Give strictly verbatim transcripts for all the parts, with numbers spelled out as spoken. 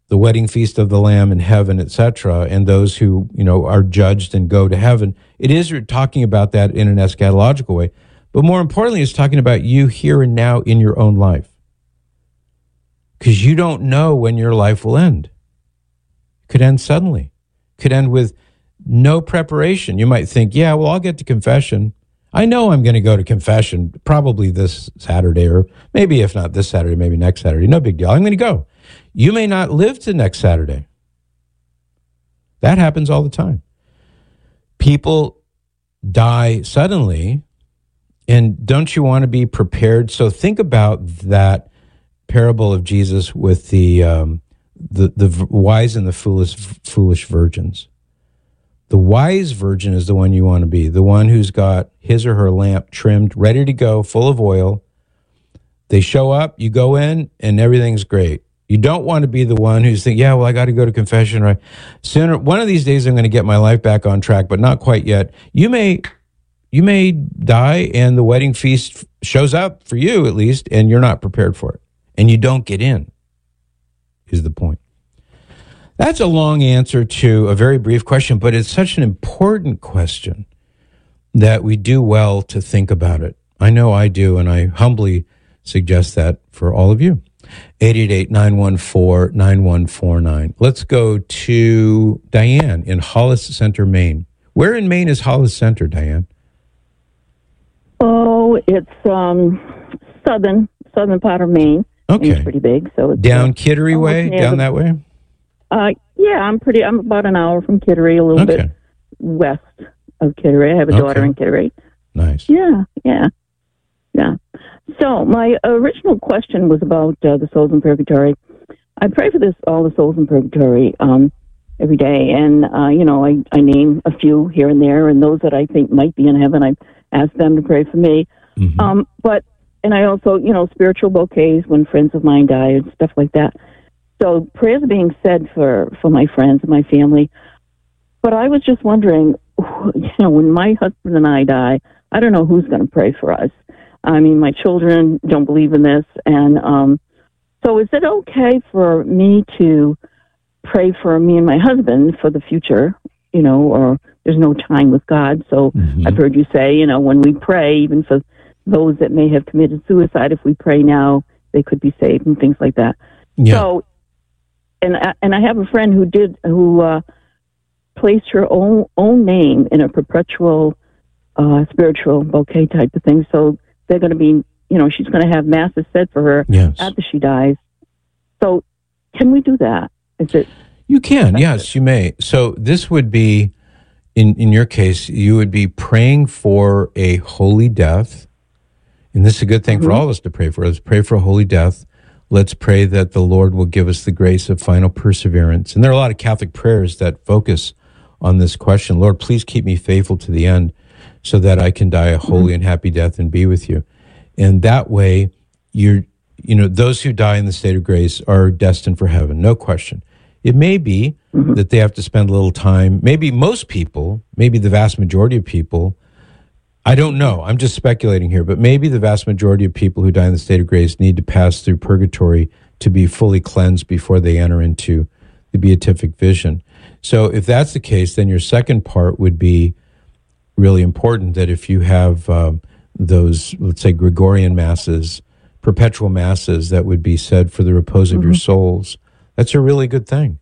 the wedding feast of the Lamb in heaven, et cetera, and those who, you know, are judged and go to heaven. It is talking about that in an eschatological way. But more importantly, it's talking about you here and now in your own life. Because you don't know when your life will end. It could end suddenly. It could end with no preparation. You might think, yeah, well, I'll get to confession. I know I'm going to go to confession probably this Saturday, or maybe if not this Saturday, maybe next Saturday. No big deal. I'm going to go. You may not live to next Saturday. That happens all the time. People die suddenly, and don't you want to be prepared? So think about that parable of Jesus with the um, the the wise and the foolish foolish virgins. The wise virgin is the one you want to be, the one who's got his or her lamp trimmed, ready to go, full of oil. They show up, you go in, and everything's great. You don't want to be the one who's thinking, yeah, well, I got to go to confession, right? Sooner, one of these days I'm going to get my life back on track, but not quite yet. You may, you may die, and the wedding feast shows up for you, at least, and you're not prepared for it. And you don't get in, is the point. That's a long answer to a very brief question, but it's such an important question that we do well to think about it. I know I do, and I humbly suggest that for all of you. eight eight eight, nine one four, nine one four nine. Let's go to Diane in Hollis Center, Maine. Where in Maine is Hollis Center, Diane? Oh, it's um, southern, southern part of Maine. Okay. It's pretty big. So it's down Kittery way, down the, that way? Uh, yeah, I'm pretty. I'm about an hour from Kittery, a little okay. bit west of Kittery. I have a okay. daughter in Kittery. Nice. Yeah, yeah, yeah. So my original question was about uh, the souls in purgatory. I pray for this all the souls in purgatory um, every day, and uh, you know, I, I name a few here and there, and those that I think might be in heaven, I ask them to pray for me. Mm-hmm. Um, but and I also, you know, spiritual bouquets when friends of mine die and stuff like that. So prayers are being said for, for my friends and my family. But I was just wondering, you know, when my husband and I die, I don't know who's going to pray for us. I mean, my children don't believe in this. And um, so is it okay for me to pray for me and my husband for the future, you know, or there's no time with God? So mm-hmm. I've heard you say, you know, when we pray, even for those that may have committed suicide, if we pray now, they could be saved and things like that. Yeah. So, and I, and I have a friend who did who uh, placed her own own name in a perpetual uh, spiritual bouquet type of thing. So they're going to be, you know, she's going to have masses said for her yes. after she dies. So can we do that? Is it? You can, yes, you may. So this would be, in in your case, you would be praying for a holy death, and this is a good thing mm-hmm. for all of us to pray for. Let's pray for a holy death. Let's pray that the Lord will give us the grace of final perseverance. And there are a lot of Catholic prayers that focus on this question. Lord, please keep me faithful to the end so that I can die a holy and happy death and be with you. And that way, you're, you know, those who die in the state of grace are destined for heaven, no question. It may be mm-hmm. that they have to spend a little time, maybe most people, maybe the vast majority of people, I don't know. I'm just speculating here, but maybe the vast majority of people who die in the state of grace need to pass through purgatory to be fully cleansed before they enter into the beatific vision. So if that's the case, then your second part would be really important, that if you have um, those, let's say, Gregorian masses, perpetual masses that would be said for the repose of mm-hmm. your souls, that's a really good thing.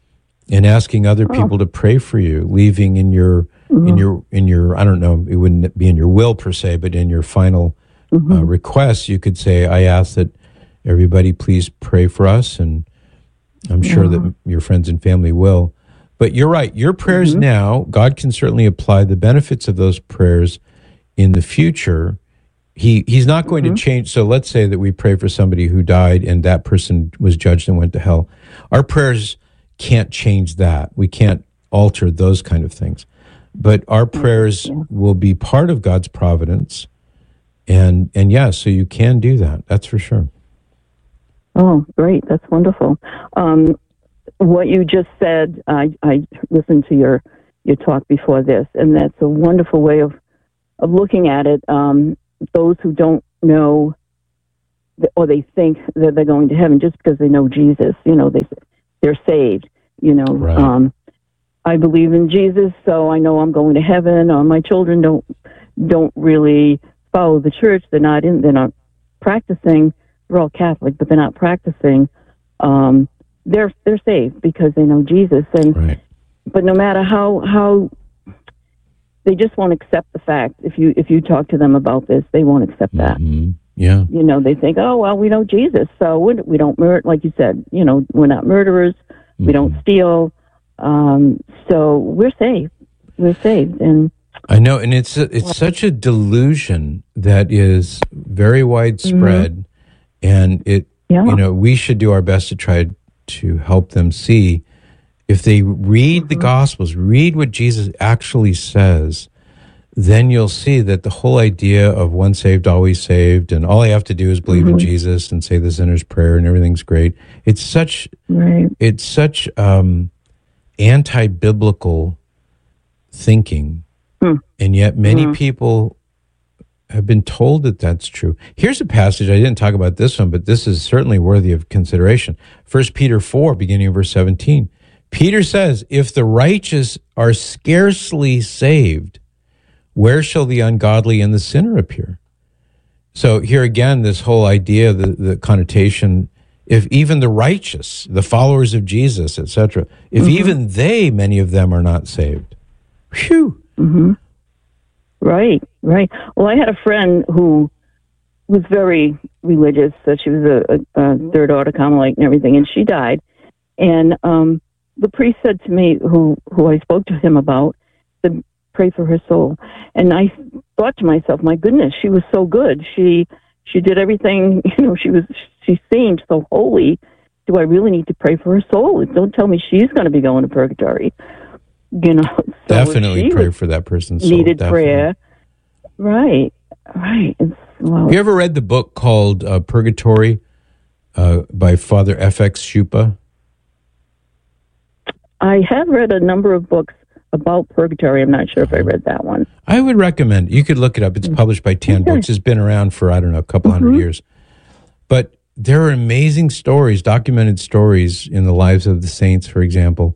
And asking other oh. people to pray for you, leaving in your Mm-hmm. in your, in your, I don't know, it wouldn't be in your will per se, but in your final mm-hmm. uh, request, you could say, I ask that everybody please pray for us, and I'm sure yeah. that your friends and family will. But you're right, your prayers mm-hmm. now, God can certainly apply the benefits of those prayers in the future. He He's not going mm-hmm. to change. So let's say that we pray for somebody who died and that person was judged and went to hell. Our prayers can't change that. We can't alter those kind of things. But our prayers yeah. will be part of God's providence. And, and yeah, so you can do that. That's for sure. Oh, great. That's wonderful. Um, what you just said, I, I listened to your, your talk before this, and that's a wonderful way of, of looking at it. Um, those who don't know, or they think that they're going to heaven just because they know Jesus, you know, they they're saved. You know, Right. um, I believe in Jesus, so I know I'm going to heaven. Or my children don't don't really follow the church. They're not in. They're not practicing. They're all Catholic, but they're not practicing. Um, they're they're saved because they know Jesus. And Right. but no matter how how they just won't accept the fact. If you if you talk to them about this, they won't accept that. Mm-hmm. Yeah. You know, they think, oh well, we know Jesus, so we we don't murder. Like you said, you know, we're not murderers. Mm-hmm. We don't steal. Um, so we're saved. We're saved, and I know, and it's a, it's such a delusion that is very widespread, mm-hmm. and it yeah. you know, we should do our best to try to help them see, if they read mm-hmm. the Gospels, read what Jesus actually says, then you'll see that the whole idea of once saved, always saved, and all I have to do is believe mm-hmm. in Jesus and say the sinner's prayer and everything's great. It's such right. it's such um, anti-biblical thinking. Mm. And yet many mm. people have been told that that's true. Here's a passage, I didn't talk about this one, but this is certainly worthy of consideration. First Peter four, beginning of verse seventeen. Peter says, if the righteous are scarcely saved, where shall the ungodly and the sinner appear? So here again, this whole idea, the, the connotation, if even the righteous, the followers of Jesus, et cetera, if mm-hmm. even they, many of them are not saved. Phew. Mm-hmm. Right, right. Well, I had a friend who was very religious. So she was a, a, a third order Carmelite and everything, and she died. And um, the priest said to me, who who I spoke to him about, to pray for her soul. And I thought to myself, my goodness, she was so good. She she did everything. You know, she was she seemed so holy. Do I really need to pray for her soul? Don't tell me she's going to be going to purgatory. You know, so definitely pray for that person's soul. Needed definitely. prayer, right? Right. It's, well, have you ever read the book called uh, Purgatory uh, by Father F X Schupa? I have read a number of books about purgatory. I'm not sure if I read that one. I would recommend it. You could look it up. It's published by Tan okay. Books. It's been around for, I don't know, a couple mm-hmm. hundred years. But there are amazing stories, documented stories in the lives of the saints, for example,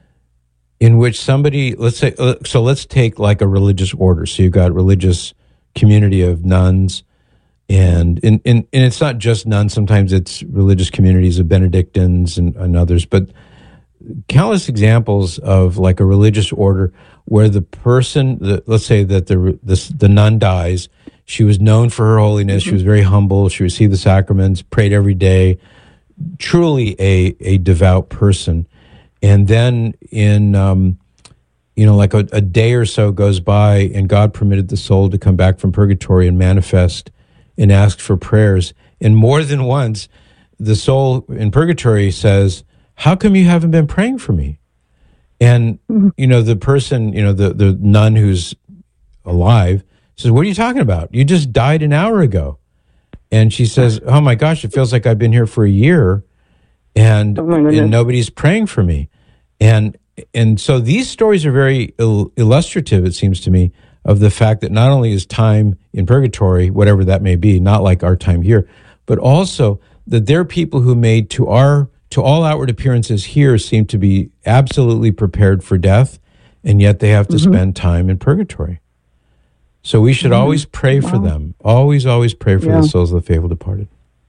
in which somebody, let's say, uh, so let's take like a religious order. So you've got religious community of nuns, and and, and, and it's not just nuns. Sometimes it's religious communities of Benedictines and, and others, but countless examples of like a religious order where the person, the, let's say that the, the the nun dies. She was known for her holiness. Mm-hmm. She was very humble. She received the sacraments, prayed every day, truly a, a devout person. And then in, um, you know, like a, a day or so goes by and God permitted the soul to come back from purgatory and manifest and ask for prayers. And more than once, the soul in purgatory says, how come you haven't been praying for me? And, mm-hmm. you know, the person, you know, the, the nun who's alive says, what are you talking about? You just died an hour ago. And she says, oh my gosh, it feels like I've been here for a year. And, oh and nobody's praying for me. And and so these stories are very il- illustrative, it seems to me, of the fact that not only is time in purgatory, whatever that may be, not like our time here, but also that there are people who made to our to all outward appearances here seem to be absolutely prepared for death, and yet they have to mm-hmm. spend time in purgatory. So we should mm-hmm. always pray wow. for them. Always, always pray for yeah. the souls of the faithful departed.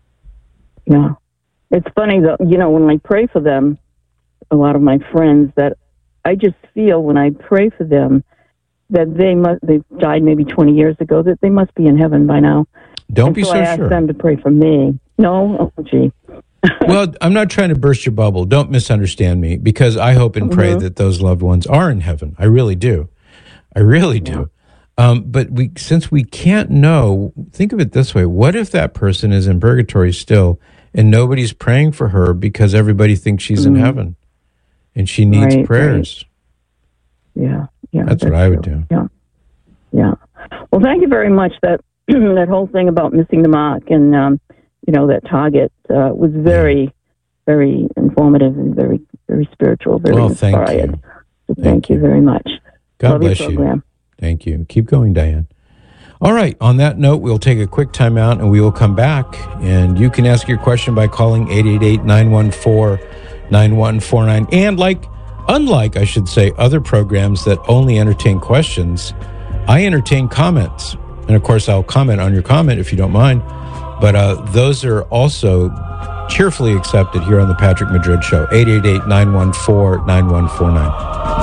Yeah. It's funny, though, you know, when I pray for them, a lot of my friends, that I just feel when I pray for them that they must, they died maybe twenty years ago, that they must be in heaven by now. Don't and be so so I ask sure. them to pray for me. No? Oh, gee. Well, I'm not trying to burst your bubble. Don't misunderstand me, because I hope and pray mm-hmm. that those loved ones are in heaven. I really do. I really do. Yeah. Um, but we, since we can't know, think of it this way. What if that person is in purgatory still, and nobody's praying for her because everybody thinks she's mm-hmm. in heaven and she needs right, prayers? Right. Yeah, yeah. That's, that's what I would true. do. Yeah, yeah. Well, thank you very much. That that whole thing about missing the mark and um, you know, that target uh, was very, yeah. very informative and very, very spiritual. Very well, thank inspired. you. So thank, thank you. you very much. God Love bless your program. you. Thank you. Keep going, Diane. All right. On that note, we'll take a quick time out and we will come back. And you can ask your question by calling eight eight eight, nine one four, nine one four nine. And like, unlike, I should say, other programs that only entertain questions, I entertain comments. And of course, I'll comment on your comment if you don't mind. But uh, those are also cheerfully accepted here on the Patrick Madrid Show. eight eight eight, nine one four, nine one four nine.